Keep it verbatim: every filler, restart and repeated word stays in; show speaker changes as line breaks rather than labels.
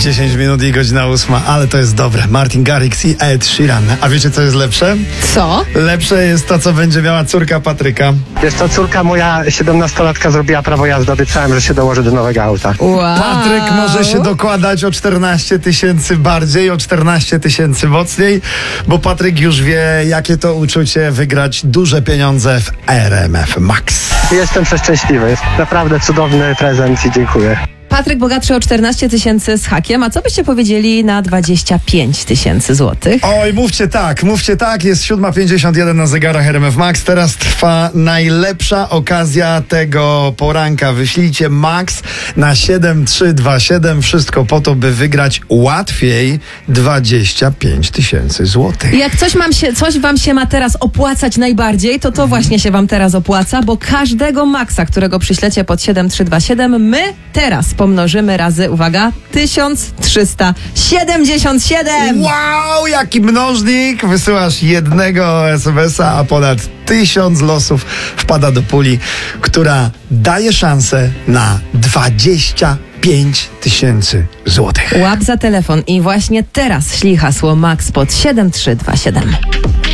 dziesięć minut i godzina ósma, ale to jest dobre. Martin Garrix i Ed Sheeran. A wiecie, co jest lepsze?
Co?
Lepsze jest to, co będzie miała córka Patryka.
Wiesz co, córka moja siedemnastolatka zrobiła prawo jazdy, obiecałem, że się dołoży do nowego auta.
Wow.
Patryk może się dokładać o czternaście tysięcy bardziej, o czternaście tysięcy mocniej, bo Patryk już wie, jakie to uczucie wygrać duże pieniądze w R M F Max.
Jestem przeszczęśliwy, jest naprawdę cudowny prezent i dziękuję.
Patryk bogatszy o czternaście tysięcy z hakiem, a co byście powiedzieli na dwadzieścia pięć tysięcy złotych?
Oj, mówcie tak, mówcie tak, jest siódma pięćdziesiąt jeden na zegarach R M F Max. Teraz trwa najlepsza okazja tego poranka. Wyślijcie Max na siedem trzy dwa siedem. Wszystko po to, by wygrać łatwiej dwadzieścia pięć tysięcy złotych.
Jak coś, mam się, coś wam się ma teraz opłacać najbardziej, to to właśnie się wam teraz opłaca, bo każdego Maxa, którego przyślecie pod siedem trzy dwa siedem, my teraz pomnożymy razy, uwaga, tysiąc trzysta siedemdziesiąt siedem.
Wow, jaki mnożnik! Wysyłasz jednego es em es a, a ponad tysiąc losów wpada do puli, która daje szansę na dwadzieścia pięć tysięcy złotych.
Łap za telefon i właśnie teraz ślij hasło Max pod siedem trzy dwa siedem.